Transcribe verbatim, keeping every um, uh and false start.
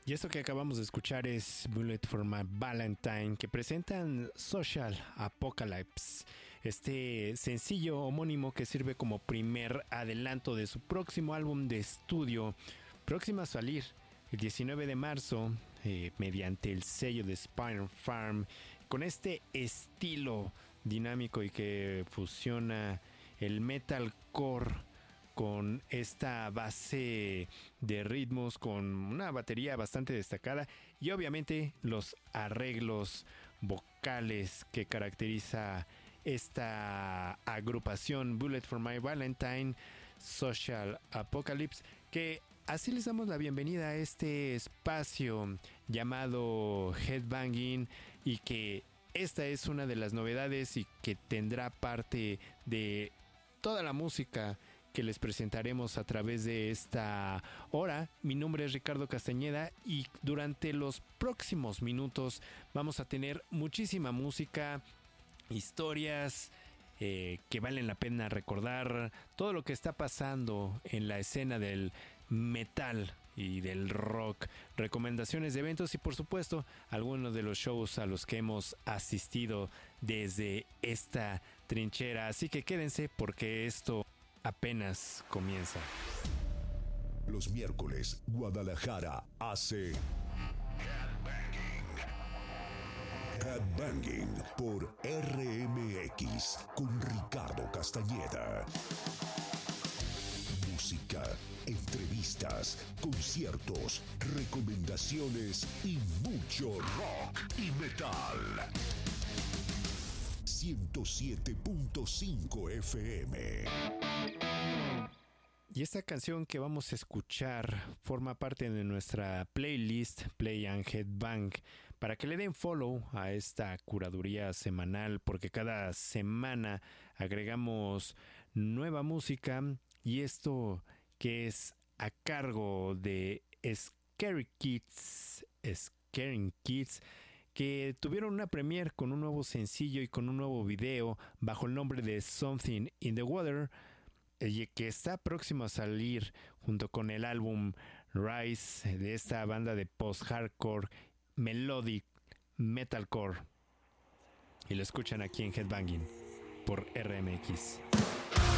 Y esto que acabamos de escuchar es Bullet for My Valentine, que presentan Social Apocalypse, este sencillo homónimo que sirve como primer adelanto de su próximo álbum de estudio, próximo a salir el diecinueve de marzo, eh, mediante el sello de Spider Farm, con este estilo dinámico y que fusiona el metalcore con esta base de ritmos, con una batería bastante destacada y obviamente los arreglos vocales que caracteriza esta agrupación Bullet for My Valentine, Social Apocalypse, que así les damos la bienvenida a este espacio llamado Headbanging, y que esta es una de las novedades y que tendrá parte de toda la música que les presentaremos a través de esta hora. Mi nombre es Ricardo Castañeda y durante los próximos minutos vamos a tener muchísima música, historias eh, que valen la pena recordar, todo lo que está pasando en la escena del metal y del rock, recomendaciones de eventos y por supuesto algunos de los shows a los que hemos asistido desde esta trinchera. Así que quédense porque esto apenas comienza. Los miércoles, Guadalajara hace Headbanging por R M X con Ricardo Castañeda. Música, entrevistas, conciertos, recomendaciones y mucho rock y metal. ciento siete punto cinco F M. Y esta canción que vamos a escuchar forma parte de nuestra playlist Play and Headbang, para que le den follow a esta curaduría semanal, porque cada semana agregamos nueva música, y esto que es a cargo de Scary Kids, Scaring Kids, que tuvieron una premiere con un nuevo sencillo y con un nuevo video bajo el nombre de Something in the Water, y que está próximo a salir junto con el álbum Rise de esta banda de post-hardcore, melodic metalcore. Y lo escuchan aquí en Headbanging por R M X.